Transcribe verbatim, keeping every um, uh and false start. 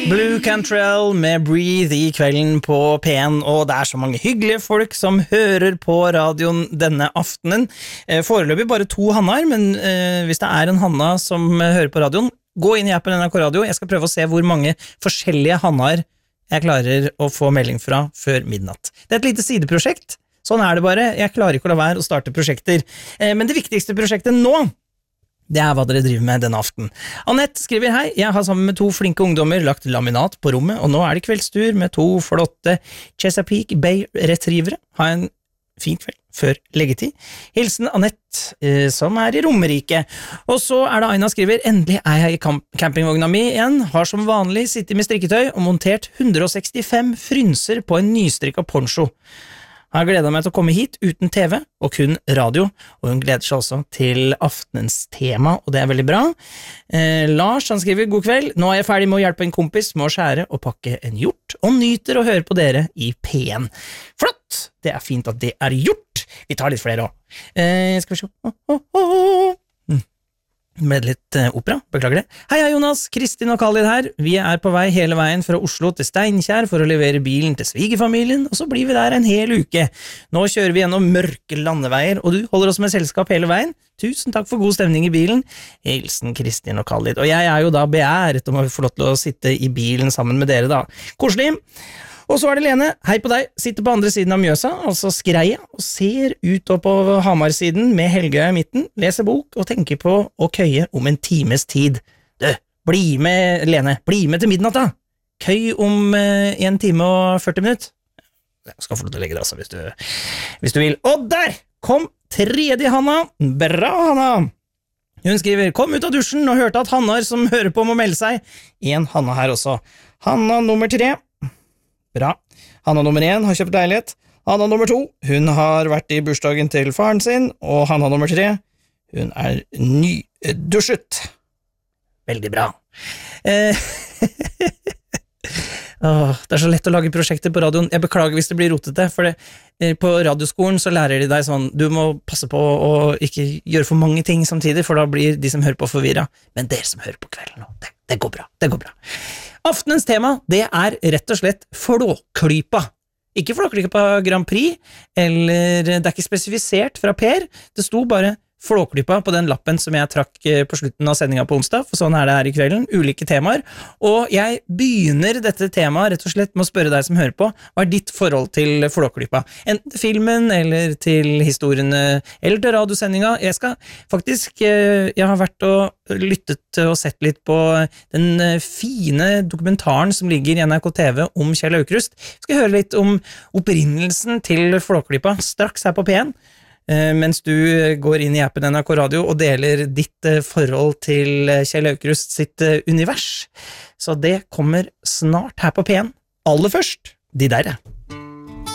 Blue Cantrell med Breathe i kvelden på P en, og det er så mange hyggelige folk som hører på radioen denne aftenen. Eh, foreløpig bare to Hannar, men eh, hvis det er en Hanna som eh, hører på radioen, gå inn i appen N R K Radio. Jeg skal prøve å se hvor mange forskjellige Hannar jeg klarer å få melding fra før midnatt. Det er et lite sideprosjekt, sånn er det bare. Jeg klarer ikke å la være å starte prosjekter. Eh, men det viktigste prosjektet nå, det er hva dere driver med denne aften. Annette skriver, hei, jeg har sammen med to flinke ungdommer lagt laminat på rommet, og nå er det kveldstur med to flotte Chesapeake Bay Retrievere. Ha en fin kveld før leggetid. Hilsen Annette, eh, som er i Romerike. Og så er det Aina skriver, endelig er jeg i camp campingvogna mi igjen, har som vanlig sittet med strikketøy og montert hundre og sekstifem frynser på en nystrikket poncho. Jeg har gledet meg til å komme hit uten T V og kun radio, og hun gleder seg også til aftenens tema, og det er veldig bra. Eh, Lars, han skriver, god kveld, nå er jeg ferdig med å hjelpe en kompis med å skjære og pakke en hjort, og nyter å høre på dere i P en. Flott! Det er fint at det er gjort. Vi tar litt flere også. Eh, skal vi se. Oh, oh, oh. Med litt uh, opera, beklager det. Hei, hei Jonas, Kristin og Khalid her. Vi er på vei hele veien fra Oslo til Steinkjer for å levere bilen til svigerfamilien, og så blir vi der en hel uke. Nå kjører vi gjennom mørke landeveier, og du holder oss med selskap hele veien. Tusen takk for god stemning i bilen. Hilsen Kristin og Khalid. Og jeg er jo da beæret om å få lov til å sitte i bilen sammen med dere da. Koselig. Og så er det Lene, hei på deg, sitter på andre siden av Mjøsa, altså Skreia, og ser ut på Hamar-siden med Helgøya i midten, leser bok og tenker på å køye om en times tid. Du, bli med, Lene, bli med til midnatt da. Køy om eh, en time og førti minutter. Jeg skal få lov til å legge det altså, hvis du, hvis du vil. Og der kom tredje Hanna. Bra, Hanna! Hun skriver, kom ut av dusjen og hørte at Hannar som hører på må melde seg. En Hanna her også. Hanna nummer tre. Bra. Hanna nummer én har kjøpt leilighet. Hanna nummer to, hun har vært i bursdagen til faren sin, og Hanna nummer tre, hun er nydusjet. Veldig bra. Eh, Åh, det er så lett å lage prosjekter på radioen. Jeg beklager hvis det blir rotete, for det, eh, på radioskolen så lærer de deg sånn, du må passe på å ikke gjøre for mange ting samtidig, for da blir de som hører på forvirret. Men dere som hører på kvelden nå, det, det går bra, det går bra. Aftenens tema, det er rett og slett Flåklypa. Ikke Flåklypa Grand Prix, eller det er ikke spesifisert fra Per, det sto bare Flåklypa på den lappen som jeg trakk på slutten av sendingen på onsdag, for sånn er det her i kvelden, ulike temaer, og jeg begynner dette temaet rett og slett med å spørre deg som hører på, hva er ditt forhold til Flåklypa? Enten til filmen, eller til historiene, eller til radiosendinga. Jeg skal faktisk, jeg har vært og lyttet og sett litt på den fine dokumentaren som ligger i N R K T V om Kjell Aukrust. Jeg skal høre litt om opprinnelsen til Flåklypa straks her på P en, mens du går inn i appen N R K Radio og deler ditt forhold til Kjell Aukrust sitt univers. Så det kommer snart her på P en. Aller først, de der.